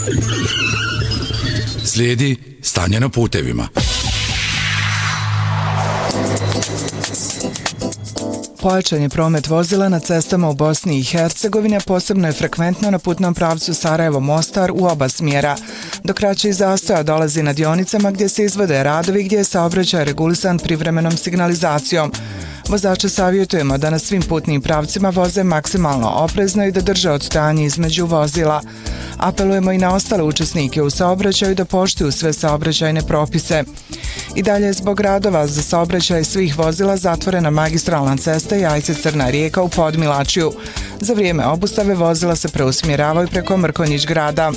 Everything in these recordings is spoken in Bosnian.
Slijedi stanje na putevima. Pojačan je promet vozila na cestama u Bosni i Hercegovini, posebno je frekventno na putnom pravcu Sarajevo-Mostar u oba smjera. Do kraćih zastoja dolazi na dionicama gdje se izvode radovi gdje je saobraćaj regulisan privremenom signalizacijom. Vozače savjetujemo da na svim putnim pravcima voze maksimalno oprezno i da drže odstojanje između vozila. Apelujemo i na ostale učesnike u saobraćaju da poštuju sve saobraćajne propise. I dalje je zbog radova za saobraćaj svih vozila zatvorena magistralna cesta Jajce-Crna Rijeka u Podmilačju. Za vrijeme obustave vozila se preusmjeravaju preko Mrkonjić grada.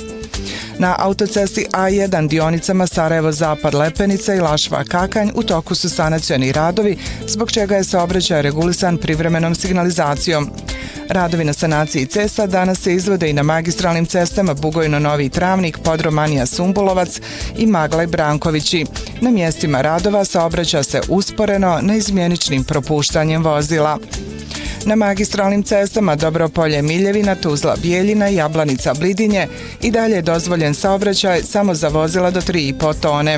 Na autocesti A1 dionicama Sarajevo-Zapad-Lepenica i Lašva-Kakanj u toku su sanacioni radovi, zbog čega je saobraćaj regulisan privremenom signalizacijom. Radovi na sanaciji cesta danas se izvode i na magistralnim cestama Bugojno-Novi Travnik, Podromanija-Sumbulovac i Maglaj-Brankovići. Na mjestima radova saobraća se usporeno neizmjeničnim propuštanjem vozila. Na magistralnim cestama Dobropolje-Miljevina, Tuzla-Bijeljina i Jablanica-Blidinje i dalje je dozvoljen saobraćaj samo za vozila do 3,5 tone.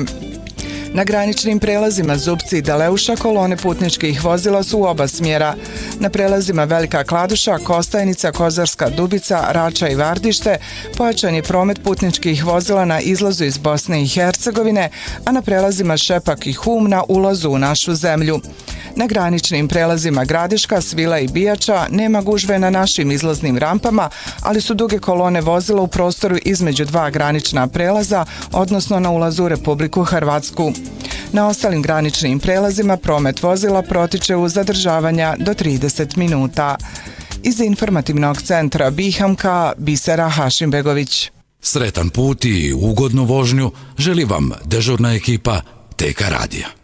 Na graničnim prelazima Zupci i Daleuša kolone putničkih vozila su u oba smjera. Na prelazima Velika Kladuša, Kostajnica, Kozarska Dubica, Rača i Vardište pojačan je promet putničkih vozila na izlazu iz Bosne i Hercegovine, a na prelazima Šepak i Hum na ulazu u našu zemlju. Na graničnim prelazima Gradiška, Svila i Bijača nema gužve na našim izlaznim rampama, ali su duge kolone vozila u prostoru između dva granična prelaza, odnosno na ulazu u Republiku Hrvatsku. Na ostalim graničnim prelazima promet vozila protiče uz zadržavanja do 30 minuta. Iz informativnog centra Bihamka, Bisera Hašimbegović. Sretan put i ugodnu vožnju želi vam dežurna ekipa TK radija.